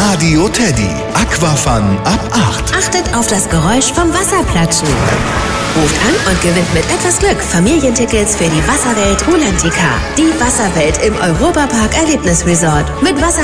Radio Teddy. Aquafun ab 8. Achtet auf das Geräusch vom Wasserplatschen. Ruft an und gewinnt mit etwas Glück Familientickets für die Wasserwelt Rulantica. Die Wasserwelt im Europapark Erlebnisresort. Mit Wasser